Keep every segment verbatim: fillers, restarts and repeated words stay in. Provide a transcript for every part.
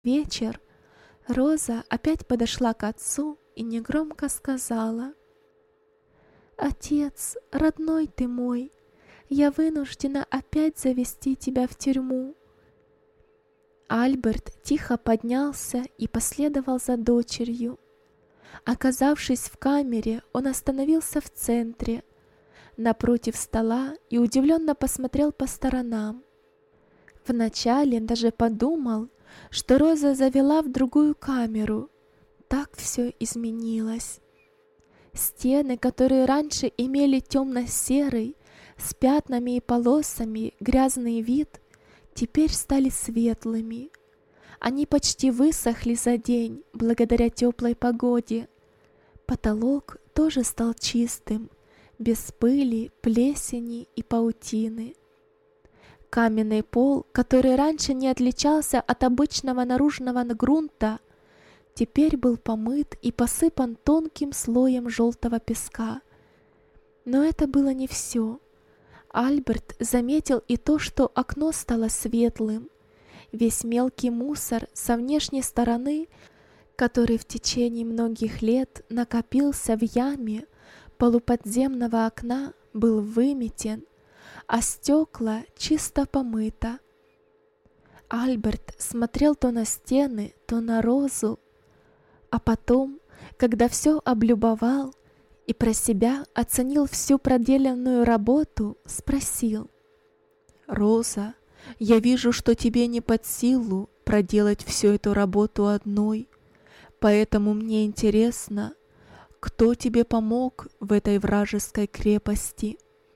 вечер Роза опять подошла к отцу и негромко сказала: «Отец, родной ты мой, я вынуждена опять завести тебя в тюрьму». Альберт тихо поднялся и последовал за дочерью. Оказавшись в камере, он остановился в центре, напротив стола, и удивленно посмотрел по сторонам. Вначале даже подумал, что Роза завела в другую камеру. Так все изменилось. Стены, которые раньше имели темно-серый, с пятнами и полосами грязный вид, теперь стали светлыми. Они почти высохли за день благодаря теплой погоде. Потолок тоже стал чистым, без пыли, плесени и паутины. Каменный пол, который раньше не отличался от обычного наружного грунта, теперь был помыт и посыпан тонким слоем желтого песка. Но это было не все. Альберт заметил и то, что окно стало светлым. Весь мелкий мусор со внешней стороны, который в течение многих лет накопился в яме полуподземного окна, был выметен, а стекла чисто помыто. Альберт смотрел то на стены, то на Розу, а потом, когда все облюбовал и про себя оценил всю проделанную работу, спросил: «Роза, я вижу, что тебе не под силу проделать всю эту работу одной, поэтому мне интересно, кто тебе помог в этой вражеской крепости?»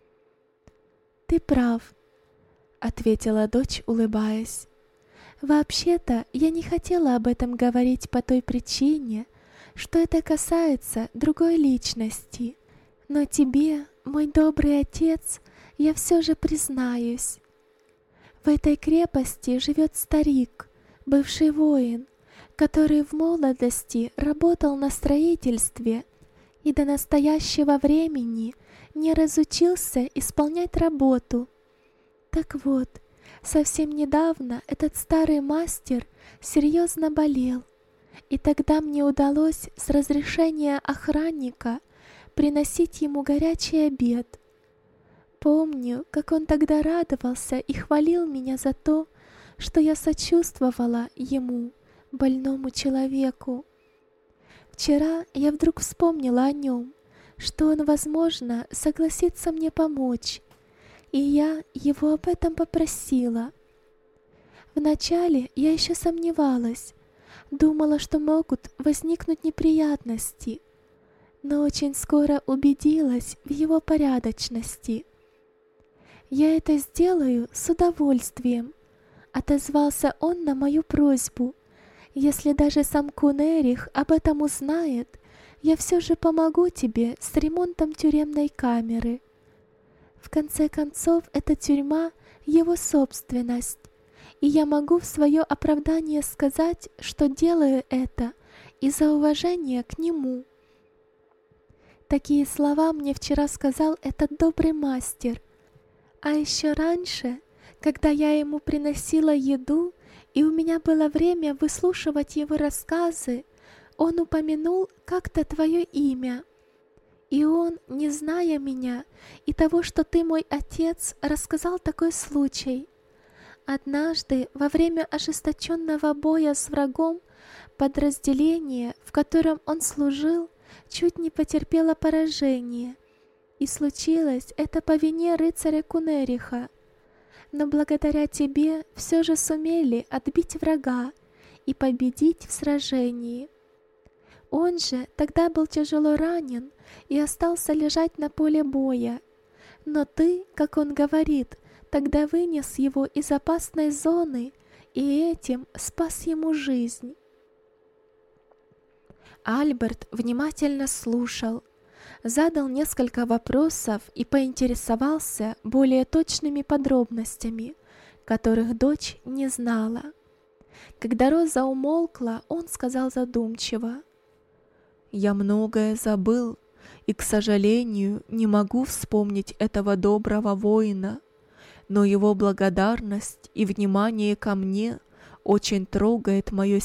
«Ты прав», — ответила дочь, улыбаясь. «Вообще-то я не хотела об этом говорить по той причине, что это касается другой личности. Но тебе, мой добрый отец, я все же признаюсь. В этой крепости живет старик, бывший воин, который в молодости работал на строительстве и до настоящего времени не разучился исполнять работу. Так вот, совсем недавно этот старый мастер серьезно болел, и тогда мне удалось с разрешения охранника приносить ему горячий обед. Помню, как он тогда радовался и хвалил меня за то, что я сочувствовала ему, больному человеку. Вчера я вдруг вспомнила о нем, что он, возможно, согласится мне помочь, и я его об этом попросила. Вначале я еще сомневалась, думала, что могут возникнуть неприятности, но очень скоро убедилась в его порядочности. «Я это сделаю с удовольствием», — отозвался он на мою просьбу. «Если даже сам Кунерих об этом узнает, я все же помогу тебе с ремонтом тюремной камеры. В конце концов, эта тюрьма — его собственность, и я могу в свое оправдание сказать, что делаю это из-за уважения к нему». Такие слова мне вчера сказал этот добрый мастер. А еще раньше, когда я ему приносила еду, и у меня было время выслушивать его рассказы, он упомянул как-то твое имя. И он, не зная меня и того, что ты мой отец, рассказал такой случай. Однажды, во время ожесточенного боя с врагом, подразделение, в котором он служил, чуть не потерпело поражение. И случилось это по вине рыцаря Кунериха. Но благодаря тебе все же сумели отбить врага и победить в сражении. Он же тогда был тяжело ранен и остался лежать на поле боя. Но ты, как он говорит, тогда вынес его из опасной зоны и этим спас ему жизнь. Альберт внимательно слушал, задал несколько вопросов и поинтересовался более точными подробностями, которых дочь не знала. Когда Роза умолкла, он сказал задумчиво: «Я многое забыл и, к сожалению, не могу вспомнить этого доброго воина, но его благодарность и внимание ко мне очень трогает мое